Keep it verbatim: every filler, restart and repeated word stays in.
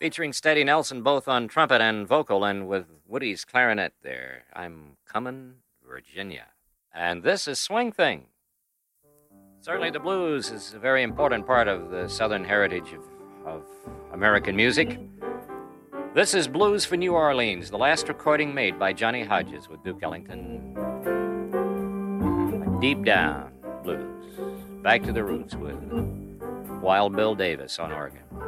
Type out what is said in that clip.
featuring Steady Nelson both on trumpet and vocal, and with Woody's clarinet there. I'm Comin', Virginia. And this is Swing Thing. Certainly the blues is a very important part of the southern heritage of, of American music. This is Blues for New Orleans, the last recording made by Johnny Hodges with Duke Ellington. Deep Down Blues. Back to the Roots with Wild Bill Davis on organ.